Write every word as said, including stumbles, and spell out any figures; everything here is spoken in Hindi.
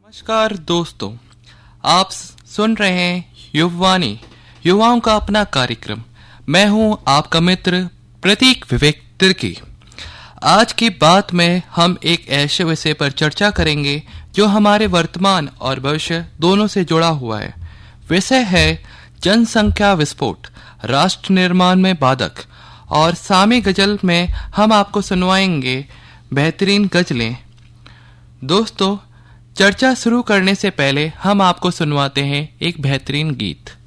नमस्कार दोस्तों, आप सुन रहे हैं युववाणी, युवाओं का अपना कार्यक्रम। मैं हूं आपका मित्र प्रतीक विवेक तिर्की। आज की बात में हम एक ऐसे विषय पर चर्चा करेंगे जो हमारे वर्तमान और भविष्य दोनों से जुड़ा हुआ है। विषय है जनसंख्या विस्फोट, राष्ट्र निर्माण में बाधक। और सामी गजल में हम आपको सुनवाएंगे बेहतरीन गजलें। दोस्तों, चर्चा शुरू करने से पहले हम आपको सुनवाते हैं एक बेहतरीन गीत।